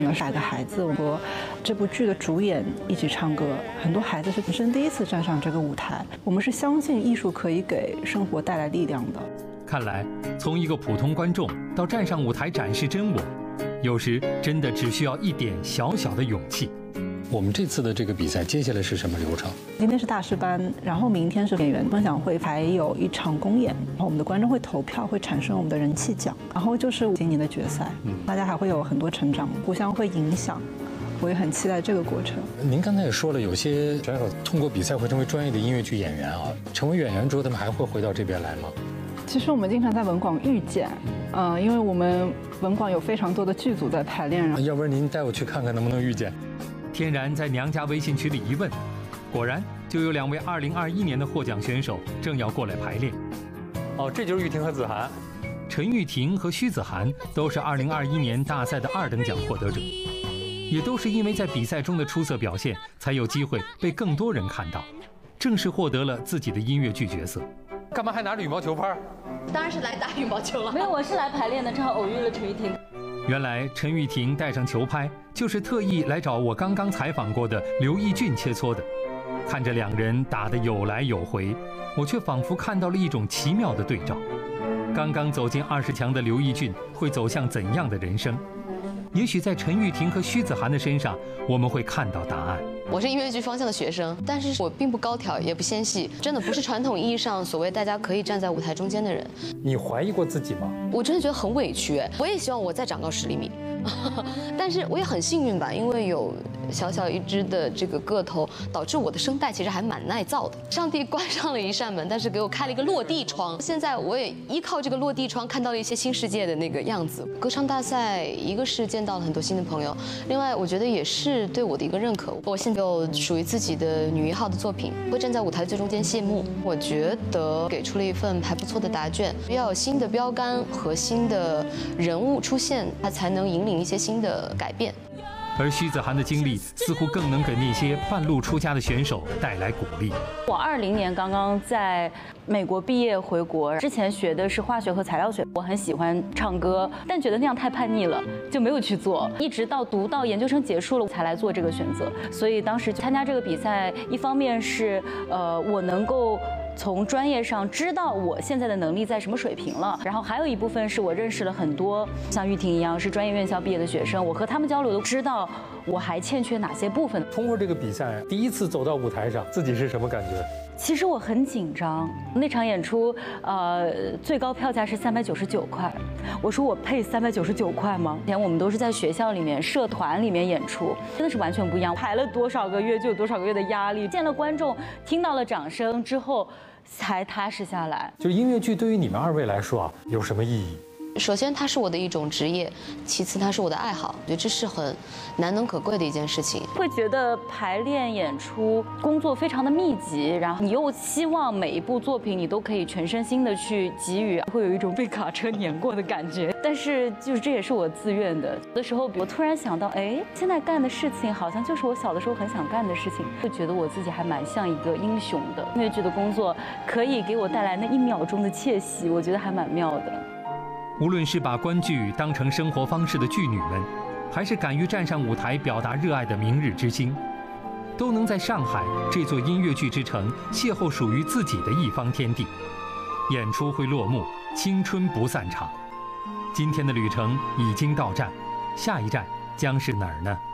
100个孩子和这部剧的主演一起唱歌，很多孩子是人生第一次站上这个舞台。我们是相信艺术可以给生活带来力量的。 看来，从一个普通观众到站上舞台展示真我，有时真的只需要一点小小的勇气。 我们这次的这个比赛，接下来是什么流程？ 今天是大师班，然后明天是演员分享会，还有一场公演。然后我们的观众会投票，会产生我们的人气奖。然后就是今年的决赛，大家还会有很多成长，互相会影响。我也很期待这个过程。 您刚才也说了，有些选手通过比赛会成为专业的音乐剧演员啊。成为演员之后，他们还会回到这边来吗？ 其实我们经常在文广遇见，因为我们文广有非常多的剧组在排练。 要不然您带我去看看能不能遇见？ 天然在娘家微信群里一问，果然就有2位2021年的获奖选手正要过来排练。 哦，这就是玉婷和子涵。 陈玉婷和徐子涵都是2021年大赛的2等奖获得者，也都是因为在比赛中的出色表现，才有机会被更多人看到，正式获得了自己的音乐剧角色。 干嘛还拿着羽毛球拍？ 当然是来打羽毛球了。 没有，我是来排练的，正好偶遇了陈玉婷。 原来陈玉婷带上球拍，就是特意来找我刚刚采访过的刘奕俊切磋的。看着2人打得有来有回，我却仿佛看到了一种奇妙的对照。刚刚走进20强的刘奕俊会走向怎样的人生？也许在陈玉婷和徐子涵的身上，我们会看到答案。 我是音乐剧方向的学生，但是我并不高挑，也不纤细，真的不是传统意义上所谓大家可以站在舞台中间的人。 你怀疑过自己吗？ 我真的觉得很委屈，我也希望我再长高10厘米，但是我也很幸运吧，因为有小小一只的这个个头，导致我的声带其实还蛮耐造的。上帝关上了一扇门，但是给我开了一个落地窗。现在我也依靠这个落地窗看到了一些新世界的那个样子。歌唱大赛，一个是见到了很多新的朋友，另外我觉得也是对我的一个认可。我现在有属于自己的女1号的作品，会站在舞台最中间谢幕。我觉得给出了一份还不错的答卷，要有新的标杆和新的人物出现，它才能引领一些新的改变。 而徐子涵的经历似乎更能给那些半路出家的选手带来鼓励。 我20年刚刚在美国毕业回国，之前学的是化学和材料学，我很喜欢唱歌，但觉得那样太叛逆了，就没有去做。一直到读到研究生结束了，才来做这个选择。所以当时参加这个比赛，一方面是我能够从专业上知道我现在的能力在什么水平了，然后还有一部分是我认识了很多像玉婷一样是专业院校毕业的学生，我和他们交流都知道我还欠缺哪些部分。 通过这个比赛，第一次走到舞台上，自己是什么感觉？ 其实我很紧张，那场演出，最高票价是399块。我说我配399块吗？以前我们都是在学校里面、社团里面演出，真的是完全不一样。排了多少个月就有多少个月的压力，见了观众，听到了掌声之后，才踏实下来。 就是音乐剧对于你们2位来说啊，有什么意义？ 首先，它是我的一种职业；其次，它是我的爱好。我觉得这是很难能可贵的一件事情。 会觉得排练、演出工作非常的密集，然后你又希望每一部作品你都可以全身心的去给予，会有一种被卡车碾过的感觉。但是就是这也是我自愿的。有的时候，我突然想到，哎，现在干的事情好像就是我小的时候很想干的事情，会觉得我自己还蛮像一个英雄的。音乐剧的工作可以给我带来那1秒钟的窃喜，我觉得还蛮妙的。 无论是把观剧当成生活方式的剧女们，还是敢于站上舞台表达热爱的明日之星，都能在上海这座音乐剧之城邂逅属于自己的一方天地。演出会落幕，青春不散场。今天的旅程已经到站，下一站将是哪儿呢？